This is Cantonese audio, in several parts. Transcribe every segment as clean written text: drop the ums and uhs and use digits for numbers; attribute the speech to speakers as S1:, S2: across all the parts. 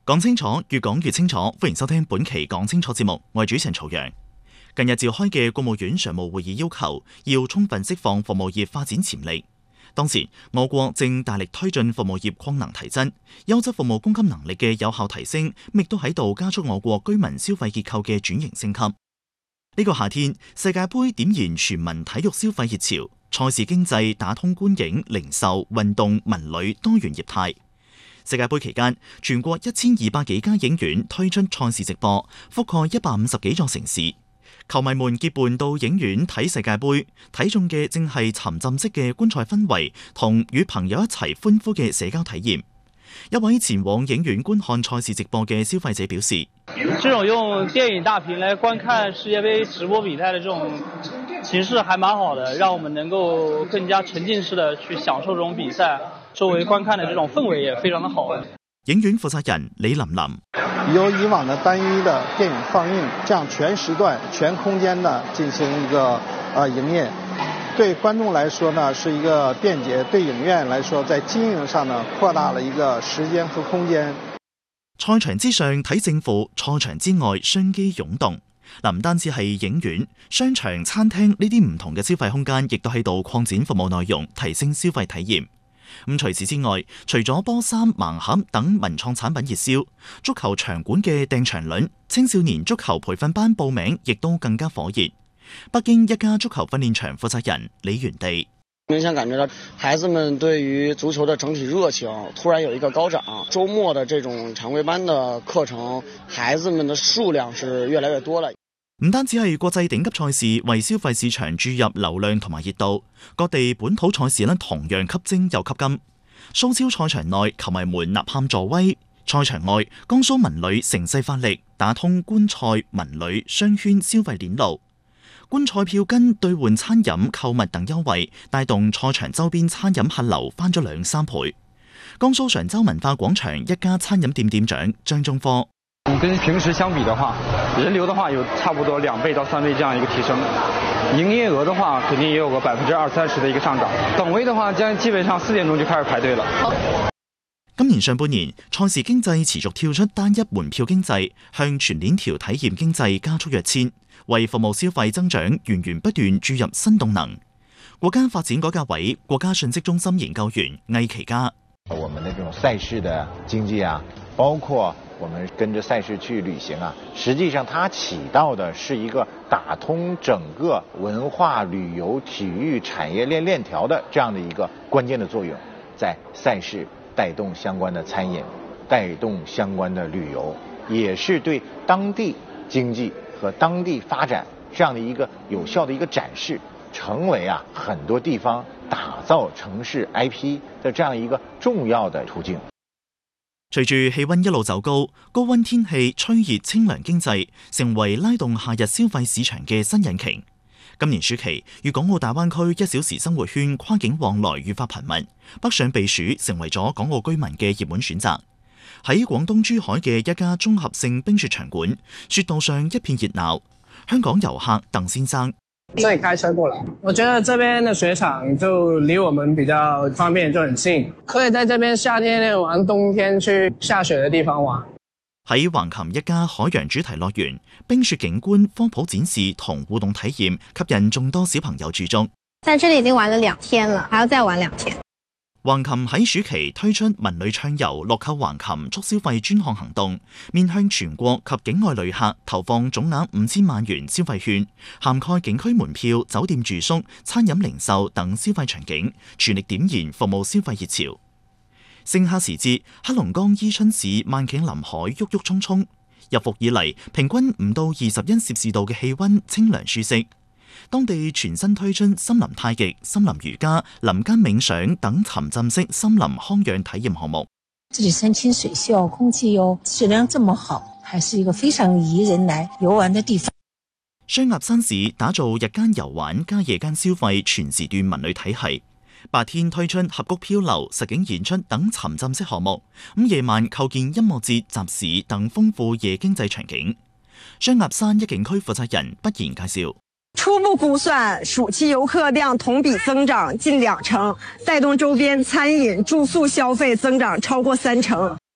S1: 講清楚，越講越清楚。歡迎收聽本期講清楚節目，我係主持人曹陽。近日召開嘅國務院常務會議要求，要充分釋放服務業發展潛力。當前，我國正大力推進服務業擴能提增，優質服務供給能力嘅有效提升，亦都喺度加速我國居民消費結構嘅轉型升級。呢個夏天，世界盃點燃全民體育消費熱潮，賽事經濟打通觀影、零售、運動、文旅多元業態。世界盃期間，全國1200幾家影院推出賽事直播，覆蓋150幾座城市。球迷們結伴到影院睇世界盃，睇中嘅正係沉浸式嘅觀賽氛圍同與朋友一齊歡呼嘅社交體驗。一位前往影院觀看賽事直播嘅消費者表示：
S2: 這種用電影大屏來觀看世界盃直播比賽的這種形式還蠻好的，讓我們能夠更加沉浸式的去享受這種比賽，周圍觀看的這種氛圍也非常的好。
S1: 影院負責人李琳琳：
S3: 由以往的單一的電影放映，向全時段、全空間的進行一個營業，對觀眾來說呢是一個便捷，對影院來說在經營上呢擴大了一個時間和空間。
S1: 賽場之上睇勝負，賽場之外商機湧動。唔單止係影院、商場、餐廳呢啲唔同嘅消費空間，亦都喺度擴展服務內容，提升消費體驗。除此之外，除咗波衫、盲盒等文創產品熱銷，足球場館嘅訂場率、青少年足球培訓班報名亦都更加火熱。北京一家足球訓練場負責人李元地：
S4: 明顯感覺到孩子們對於足球的整體熱情突然有一個高漲，周末的這種常規班的課程，孩子們的數量是越來越多了。
S1: 唔單止係國際頂級賽事為消費市場注入流量同埋熱度，各地本土賽事同樣吸睛又吸金。蘇超賽場內球迷們吶喊助威，賽場外江蘇文旅乘勢發力，打通觀賽、文旅、商圈消費鏈路。觀賽票根兌換餐飲、購物等優惠，帶動賽場周邊餐飲客流翻咗2-3倍。江蘇常州文化廣場一家餐飲店店長張中科：
S5: 跟平時相比的話，人流的話有差不多2倍到3倍這樣一個提升，營業額的話肯定也有個20-30%的一個上漲。等位的話，將基本上4點鐘就開始排隊了。
S1: 今年上半年，賽事經濟持續跳出單一門票經濟，向全鏈條體驗經濟加速躍遷，為服務消費增長源源不斷注入新動能。國家發展改革委國家信息中心研究員魏其嘉：
S6: 我們的這種賽事的經濟啊，包括我們跟着賽事去旅行啊，實際上它起到的是一個打通整個文化旅遊體育產業鏈條的這樣的一個關鍵的作用，在賽事帶動相關的餐飲，帶動相關的旅遊，也是對當地經濟和當地發展這樣的一個有效的一個展示，成為很多地方打造城市 IP 的這樣一個重要的途徑。
S1: 隨住氣溫一路走高，高溫天氣吹熱清涼經濟，成為拉動夏日消費市場嘅新引擎。今年暑期，粵港澳大灣區1小時生活圈跨境往來愈發頻密，北上避暑成為咗港澳居民嘅熱門選擇。喺廣東珠海嘅一家綜合性冰雪場館，雪道上一片熱鬧。香港遊客鄧先生：
S7: 那你開車過來，我覺得這邊的雪場就離我們比較方便，就很近，可以在這邊夏天玩，冬天去下雪的地方玩。
S1: 喺橫琴一家海洋主題樂園，冰雪景觀、科普展示同互動體驗吸引眾多小朋友駐足。
S8: 在這裡已經玩了2天了，還要再玩2天。
S1: 橫琴喺暑期推出文旅暢遊樂購橫琴促消費專項行動，面向全國及境外旅客投放總額5000萬元消費券，涵蓋景區門票、酒店住宿、餐飲零售等消費場景，全力點燃服務消費熱潮。盛夏時節，黑龍江伊春市萬頃林海鬱鬱蔥蔥，入伏以嚟平均5到20攝氏度嘅氣溫清涼舒適。當地全新推出森林太極、森林瑜伽、林間冥想等沉浸式森林康養體驗項目。
S9: 這裡山清水秀，空氣又質量這麼好，還是一個非常宜人來遊玩的地方。
S1: 雙鴨山市打造日間遊玩加夜間消費全時段文旅體系。白天推出峽谷漂流、實景演出等沉浸式項目，夜晚構建音樂節、集市等豐富夜經濟場景。雙鴨山一景區負責人不言介紹：
S10: 初步估算，暑期遊客量同比增長近2成，帶動周邊餐飲、住宿消費增長超過3成。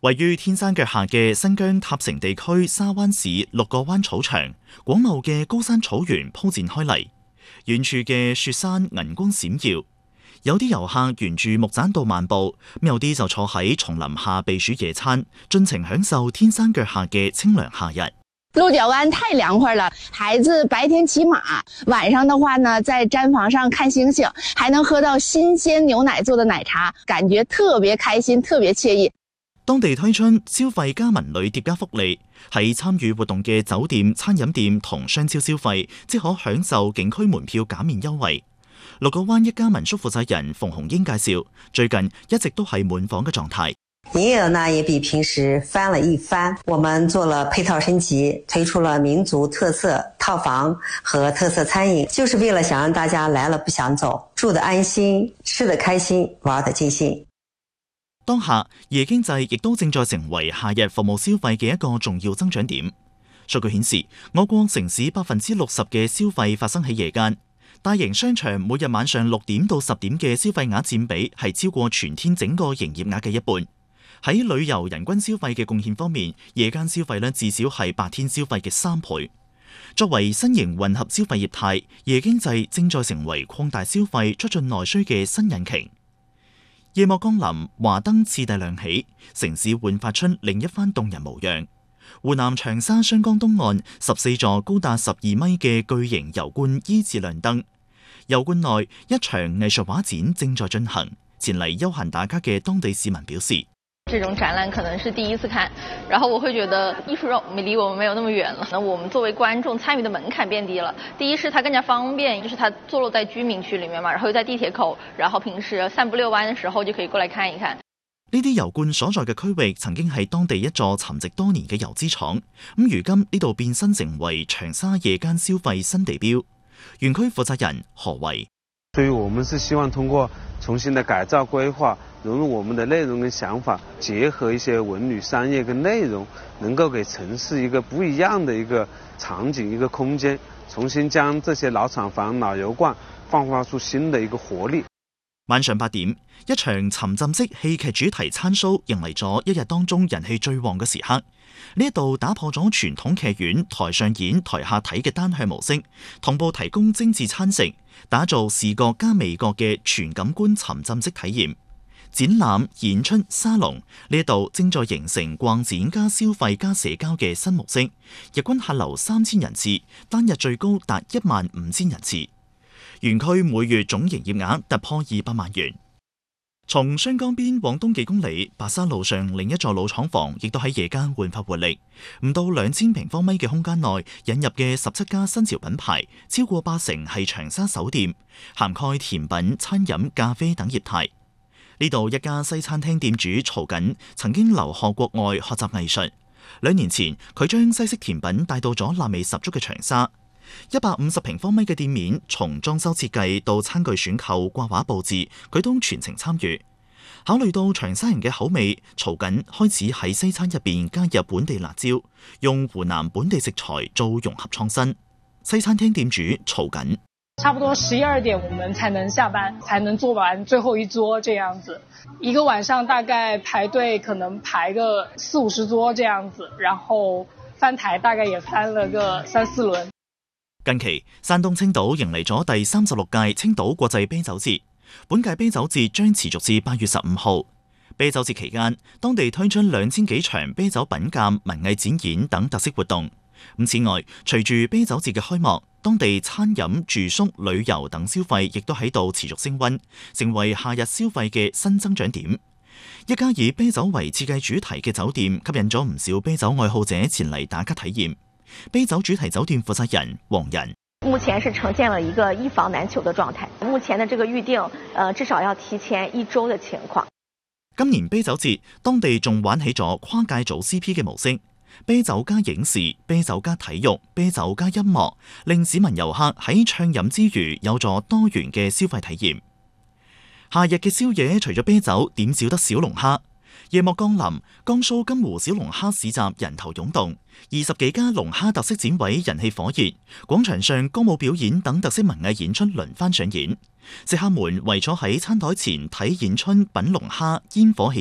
S1: 位於天山腳下嘅新疆塔城地區沙灣市6個灣草場，廣袤嘅高山草原鋪展開嚟，遠處嘅雪山銀光閃耀。有啲遊客沿住木棧道漫步，有啲就坐喺叢林下避暑野餐，盡情享受天山腳下嘅清涼夏日。
S11: 鹿角灣太涼快了，孩子白天騎馬，晚上的話呢，在毡房上看星星，還能喝到新鮮牛奶做的奶茶，感覺特別開心，特別愜意。
S1: 當地推出消費加文旅疊加福利，喺參與活動嘅酒店、餐飲店同商超消費，即可享受景區門票減免優惠。鹿角灣一家民宿負責人馮紅英介紹，最近一直都係滿房嘅狀態。
S12: 營業額呢也比平時翻了一番，我們做了配套升級，推出了民族特色套房和特色餐飲，就是為了想讓大家來了不想走，住得安心，吃得開心，玩得盡興。
S1: 當下夜經濟亦都正在成為夏日服務消費嘅一個重要增長點。數據顯示，我國城市60%嘅消費發生喺夜間，大型商場每日晚上6點到10點嘅消費額佔比係超過全天整個營業額嘅一半。喺旅遊人均消費嘅貢獻方面，夜間消費至少係白天消費嘅3倍。作為新型混合消費業態，夜經濟正在成為擴大消費、促進內需嘅新引擎。夜幕降臨，華燈次第亮起，城市煥發出另一番動人模樣。湖南長沙雙江東岸14座高達12米嘅巨型油罐依次亮燈。油罐內一場藝術畫展正在進行，前嚟休閒打卡嘅當地市民表示。
S13: 這種展覽可能是第一次看，然後我會覺得藝術離我們沒有那麼遠了。那我們作為觀眾參與的門檻變低了。第一是它更加方便，就是它坐落在居民區裡面嘛，然後又在地鐵口，然後平時散步遛彎的時候就可以過來看一看。
S1: 呢啲油罐所在嘅區域曾經係當地一座沉寂多年嘅油資廠，咁如今呢度變身成為長沙夜間消費新地標。園區負責人何偉。
S14: 所以我們是希望通過重新的改造規劃，融入我們的內容跟想法，結合一些文旅商業跟內容，能夠給城市一個不一樣的一個場景、一個空間，重新將這些老廠房、老油罐煥發出新的一個活力。
S1: 晚上8點，一場沉浸式戲劇主題餐 show 迎嚟咗一日當中人氣最旺嘅時刻。呢一度打破咗傳統劇院台上演台下睇嘅單向模式，同步提供精緻餐食，打造視覺加味覺嘅全感官沉浸式體驗。展覽、演出、沙龍呢一度正在形成逛展加消費加社交嘅新模式，日均客流3000人次，單日最高達15000人次。園區每月總營業額突破200萬元。從雙江邊往東幾公里，白沙路上另一座老廠房亦都喺夜間煥發活力。唔到2000平方米嘅空間內引入嘅17家新潮品牌，超過80%係長沙首店，涵蓋甜品、餐飲、咖啡等業態。呢度一家西餐廳店主曹瑾曾經留學國外學習藝術，2年前佢將西式甜品帶到咗辣味十足嘅長沙。150平方米嘅店面，從裝修設計到餐具選購、掛畫佈置，佢都全程參與。考慮到長沙人嘅口味，曹瑾開始喺西餐入邊加入本地辣椒，用湖南本地食材做融合創新。西餐廳店主曹瑾：
S15: 差不多12點我們才能下班，才能做完最後一桌這樣子。一個晚上大概排隊可能排個40-50桌這樣子，然後翻台大概也翻了個3-4輪。
S1: 近期，山東青島迎嚟咗第36屆青島國際啤酒節。本屆啤酒節將持續至8月15號。啤酒節期間，當地推出2000幾場啤酒品鑑、文藝展演等特色活動。此外，隨住啤酒節嘅開幕，當地餐飲、住宿、旅遊等消費亦都喺度持續升溫，成為夏日消費嘅新增長點。一家以啤酒為設計主題嘅酒店，吸引咗唔少啤酒愛好者前嚟打卡體驗。啤酒主題酒店負責人黃仁：
S16: 目前是呈現了一個一房難求的狀態，目前的這個預定，至少要提前1週的情況。
S1: 今年啤酒節，當地仲玩起咗跨界組 CP 嘅模式，啤酒加影視、啤酒加體育、啤酒加音樂，令市民遊客喺暢飲之餘有咗多元嘅消費體驗。夏日嘅宵夜，除咗啤酒，點少得小龍蝦？夜幕降臨，江蘇金湖小龍蝦市集人頭湧動，20幾家龍蝦特色展位人氣火熱，廣場上歌舞表演等特色文藝演出輪番上演，食客們為咗喺餐台前睇演出品龍蝦煙火氣